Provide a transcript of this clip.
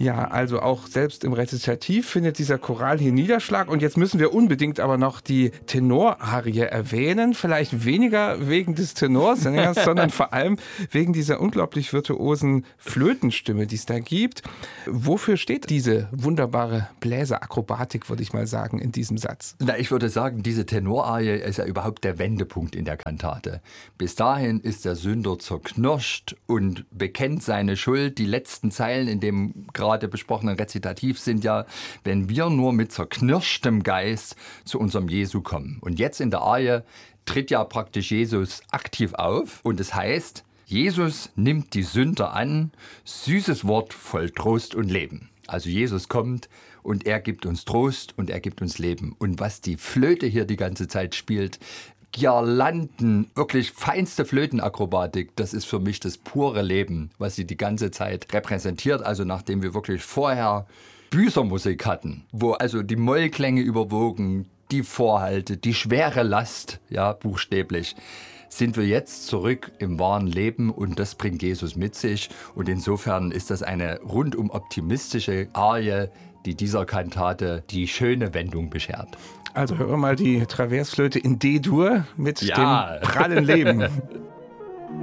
Ja, also auch selbst im Rezitativ findet dieser Choral hier Niederschlag. Und jetzt müssen wir unbedingt aber noch die Tenorarie erwähnen. Vielleicht weniger wegen des Tenorsängers, sondern vor allem wegen dieser unglaublich virtuosen Flötenstimme, die es da gibt. Wofür steht diese wunderbare Bläserakrobatik, würde ich mal sagen, in diesem Satz? Na, ich würde sagen, diese Tenorarie ist ja überhaupt der Wendepunkt in der Kantate. Bis dahin ist der Sünder zerknirscht und bekennt seine Schuld. Die letzten Zeilen in dem gerade besprochenen Rezitativ sind ja, wenn wir nur mit zerknirschtem Geist zu unserem Jesu kommen. Und jetzt in der Arie tritt ja praktisch Jesus aktiv auf und es heißt, Jesus nimmt die Sünder an, süßes Wort voll Trost und Leben. Also Jesus kommt und er gibt uns Trost und er gibt uns Leben. Und was die Flöte hier die ganze Zeit spielt, Girlanden, wirklich feinste Flötenakrobatik, das ist für mich das pure Leben, was sie die ganze Zeit repräsentiert. Also nachdem wir wirklich vorher Büßermusik hatten, wo also die Mollklänge überwogen, die Vorhalte, die schwere Last, ja buchstäblich, sind wir jetzt zurück im wahren Leben und das bringt Jesus mit sich. Und insofern ist das eine rundum optimistische Arie, die dieser Kantate die schöne Wendung beschert. Also hören wir mal die Traversflöte in D-Dur mit dem prallen Leben.